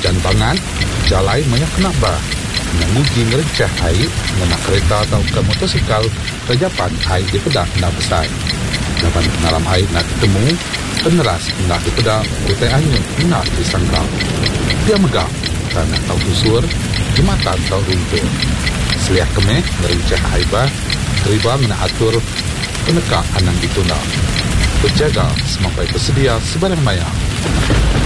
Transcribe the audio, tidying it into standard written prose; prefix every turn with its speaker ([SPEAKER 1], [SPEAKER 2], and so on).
[SPEAKER 1] hujan bangat, jalai banyak kena bah. Menguji ngerecah air, menak kereta atau ke motosikal, terjapan air di pedang nak besar. Dapat pengalam air nak ketemu, peneras nak di pedang, utai air nak disangkal. Dia megah, karena tahu kusur, jematan tahu runtur. Seliak kemeh, ngerecah air bah, riba menak atur, penekak anang ditunda. Berjaga semampai bersedia sebarang maya.